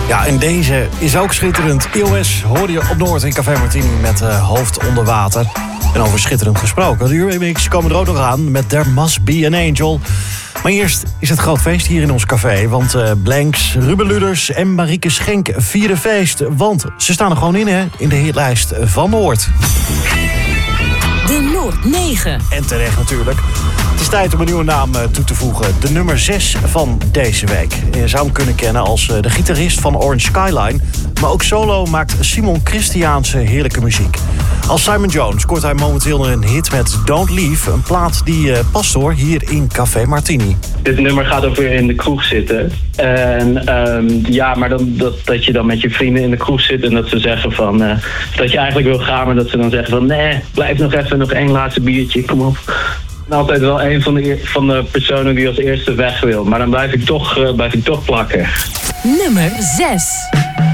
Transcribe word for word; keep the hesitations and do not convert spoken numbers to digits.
Ja, en deze is ook schitterend. I O S hoor je op Noord in Café Martini met uh, hoofd onder water. En over schitterend gesproken. De Eurythmics komen er ook nog aan met There Must Be an Angel. Maar eerst is het groot feest hier in ons café. Want uh, Blanks, Ruben Luders en Marieke Schenk vieren feest. Want ze staan er gewoon in, hè, in de hitlijst van Noord. De Noord negen. En terecht natuurlijk. Het is tijd om een nieuwe naam toe te voegen. De nummer zes van deze week. Je zou hem kunnen kennen als de gitarist van Orange Skyline. Maar ook solo maakt Simon Christiaanse heerlijke muziek. Als Simon Jones scoort hij momenteel een hit met Don't Leave. Een plaat die uh, past hoor hier in Café Martini. Dit nummer gaat over in de kroeg zitten. En um, ja, maar dan, dat, dat je dan met je vrienden in de kroeg zit en dat ze zeggen van... Uh, dat je eigenlijk wil gaan, maar dat ze dan zeggen van... Nee, blijf nog even, nog één laatste biertje, kom op. Ik ben altijd wel een van de, van de personen die als eerste weg wil. Maar dan blijf ik toch, uh, blijf ik toch plakken. Nummer zes.